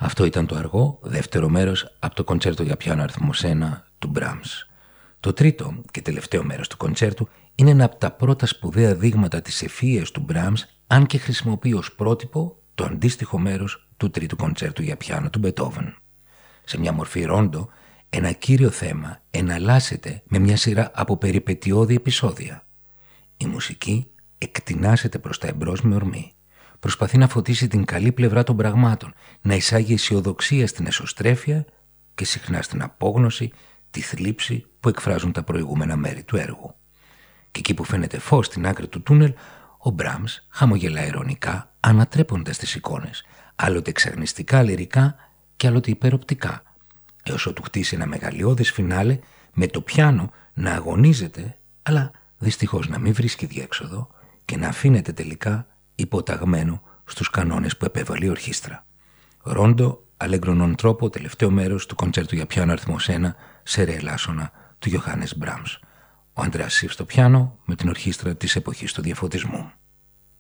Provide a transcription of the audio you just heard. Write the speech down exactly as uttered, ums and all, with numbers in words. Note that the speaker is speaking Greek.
Αυτό ήταν το αργό δεύτερο μέρος από το κοντσέρτο για πιάνο αριθμός ένα του Μπράμς. Το τρίτο και τελευταίο μέρος του κοντσέρτου είναι ένα από τα πρώτα σπουδαία δείγματα της ευφυΐας του Μπράμς, αν και χρησιμοποιεί ως πρότυπο το αντίστοιχο μέρος του τρίτου κοντσέρτου για πιάνο του Μπετόβεν. Σε μια μορφή ρόντο, ένα κύριο θέμα εναλλάσσεται με μια σειρά από περιπετειώδη επεισόδια. Η μουσική εκτινάσεται προς τα εμπρός με ορμή. Προσπαθεί να φωτίσει την καλή πλευρά των πραγμάτων, να εισάγει αισιοδοξία στην εσωστρέφεια και συχνά στην απόγνωση, τη θλίψη που εκφράζουν τα προηγούμενα μέρη του έργου. Και εκεί που φαίνεται φως στην άκρη του τούνελ, ο Μπράμς χαμογελά ειρωνικά, ανατρέποντας τις εικόνες, άλλοτε εξαγνιστικά λυρικά και άλλοτε υπεροπτικά, έως ότου χτίσει ένα μεγαλειώδες φινάλε με το πιάνο να αγωνίζεται, αλλά δυστυχώς να μην βρίσκει διέξοδο και να αφήνεται τελικά υποταγμένο στους κανόνες που επέβαλε η ορχήστρα. Ρόντο Allegro non troppo, τελευταίο μέρος του κοντσέρτου για πιάνο αριθμός ένα σε ρε ελάσσονα του Ιωάννης Μπράμς. Ο Ανδρέας Σίφ στο πιάνο με την ορχήστρα της εποχής του διαφωτισμού.